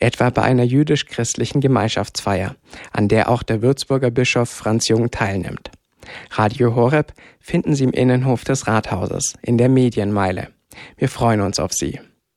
etwa bei einer jüdisch-christlichen Gemeinschaftsfeier, an der auch der Würzburger Bischof Franz Jung teilnimmt. Radio Horeb finden Sie im Innenhof des Rathauses, in der Medienmeile. Wir freuen uns auf Sie.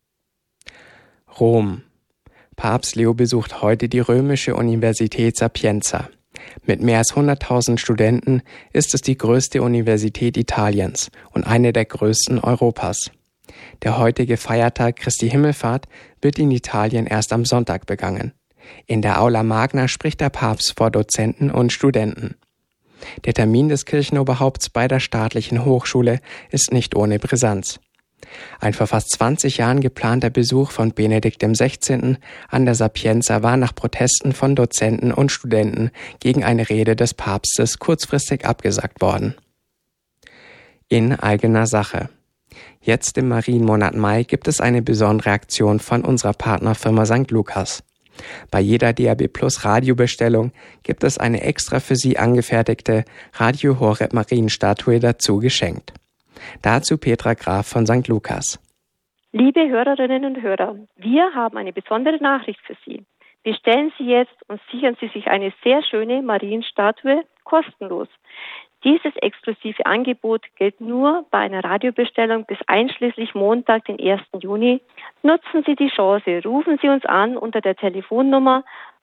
Rom. Papst Leo besucht heute die römische Universität Sapienza. Mit mehr als 100.000 Studenten ist es die größte Universität Italiens und eine der größten Europas. Der heutige Feiertag Christi Himmelfahrt wird in Italien erst am Sonntag begangen. In der Aula Magna spricht der Papst vor Dozenten und Studenten. Der Termin des Kirchenoberhaupts bei der staatlichen Hochschule ist nicht ohne Brisanz. Ein vor fast 20 Jahren geplanter Besuch von Benedikt XVI. An der Sapienza war nach Protesten von Dozenten und Studenten gegen eine Rede des Papstes kurzfristig abgesagt worden. In eigener Sache. Jetzt im Marienmonat Mai gibt es eine besondere Aktion von unserer Partnerfirma St. Lukas. Bei jeder DAB+ Radiobestellung gibt es eine extra für Sie angefertigte Radio Horeb Marienstatue dazu geschenkt. Dazu Petra Graf von St. Lukas. Liebe Hörerinnen und Hörer, wir haben eine besondere Nachricht für Sie. Bestellen Sie jetzt und sichern Sie sich eine sehr schöne Marienstatue kostenlos. Dieses exklusive Angebot gilt nur bei einer Radiobestellung bis einschließlich Montag, den 1. Juni. Nutzen Sie die Chance, rufen Sie uns an unter der Telefonnummer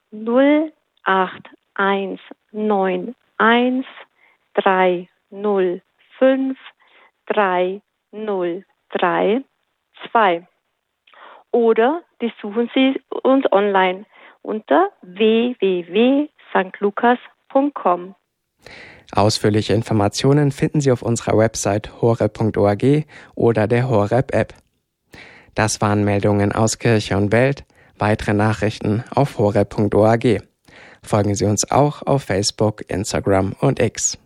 08191 305 3032 oder besuchen Sie uns online unter www.stlukas.com. Ausführliche Informationen finden Sie auf unserer Website horeb.org oder der Horeb-App. Das waren Meldungen aus Kirche und Welt. Weitere Nachrichten auf horeb.org. Folgen Sie uns auch auf Facebook, Instagram und X.